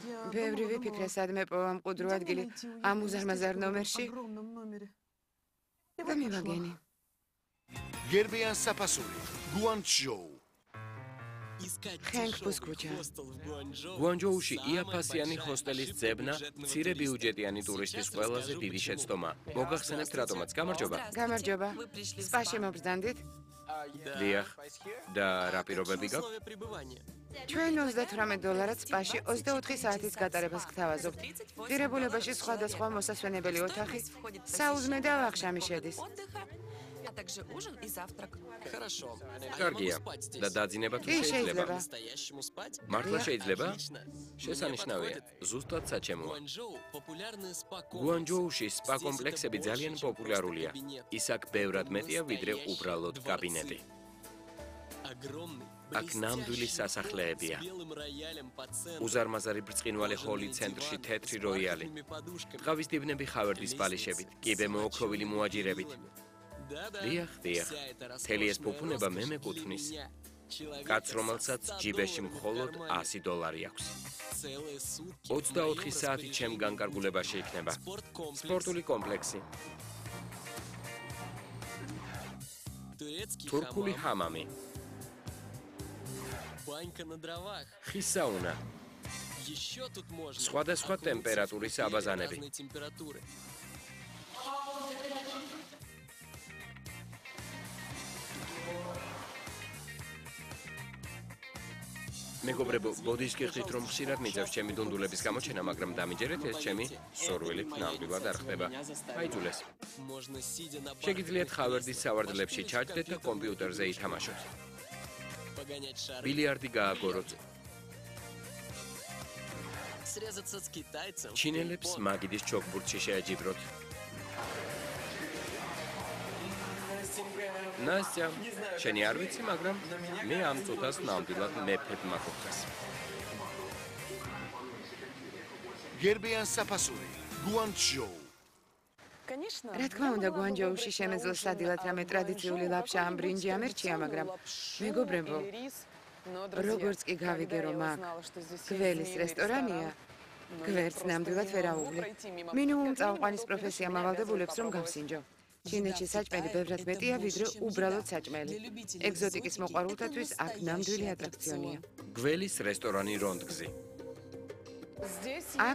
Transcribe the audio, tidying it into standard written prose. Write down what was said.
ბევრი ვიფიქრე, სადმე პოვა მყუდრო ადგილი ამ უზარმაზარ ნომერში და მივაგენი. გერბიან საფასური, გუანჩჟოუ. ხენგფუს ქუჩა. გუანჯოუში იაფასიანი ჰოსტელის ძებნა მცირე ბიუჯეტიანი ტურისტის ყველაზე დიდი შეცდომა. მოგახსენებთ რატომაც გამარჯობა. გამარჯობა. სპაში მობრძანდით? დიახ. და რა პირობები გაქვთ? ჩვენ $38 სპაში 24 საათის გატარებას გთავაზობთ. დირებულებაში სხვადასხვა მოსასვენებელი ოთახი, საუზმე და ვახშამი შედის. а также ужин и завтрак. Хорошо. კარგია. და დაძინება თუ კი, შეიძლება? Настоящему спать? მართლა შეიძლება? Отлично. შესანიშნავია. ზუსტად საჩემოა. Гуанчжоу популярный спа-комплекс. გუანჯოუში სპა კომპლექსები ძალიან პოპულარულია. ის აქ ბევრად მეტია, ვიდრე უბრალოდ კაბინეტი. Огромный. აქ ნამდვილი სასახლეებია. უზარმაზარი ბრწყინვალე ჰოლი ცენტრში თეთრი როიალი. ტყავის დიბნები ხავერდის პალიშებით, კიბე მოოქროვილი მოაჯირებით. დიახ, დიახ. მთელი ეს ფუფუნება მე მეკუთვნის. კაც, რომელსაც ჯიბეში მხოლოდ $100 აქვს. 24 საათი ჩემ განკარგულებაში იქნება. სპორტული კომპლექსი. თურქული ჰამამი. Банька на дровах. ხის საუნა. Еще тут можно. სხვადასხვა ტემპერატურის აბაზანები. Разной температуры. მეგობრებო, ბოდის გიხდით რომ ხშირად მიძევს ჩემი დუნდულების გამოჩენა, მაგრამ დამიჯერეთ ეს ჩემი სურვილით ნამდვილად არ ხდება. აიძულეს. Можно сидя на შეგიძლიათ ხავერდის სავარდლებში ჩაჯდეთ და კომპიუტერზე ითამაშოთ. погонять шары. ბილიარდი გააგოროთ. Срезаться с китайцем. ჩინელებს მაგიდის ჩოგბურთში შეაჯიბროთ. ნასტია, შენი არ ვიცი, მაგრამ მე ამ წუთას ნამდვილად მეფედ მაქოხეს. გერბიან საფასური, გუანჩჟოუ. რა თქმა უნდა, გუანჯოუში შემეძლო სადილად რამე ტრადიციული ლაფშა ამ ბრინჯი ამერჩია, მაგრამ მეგობრებო, როგორც კი გავიგე, რომ აქ გველის რესტორანია, გვერდს ნამდვილად ვერ აუვლი. მინიმუმ წამყვანის პროფესია მავალდებულებს რომ გავსინჯო. ჩინეთში საჭმელი ბევრად მეტია, ვიდრე უბრალოდ საჭმელი. ეგზოტიკის მოყვარულთათვის აქ ნამდვილი ატრაქციონია. გველის რესტორანი რონდგზი. აქ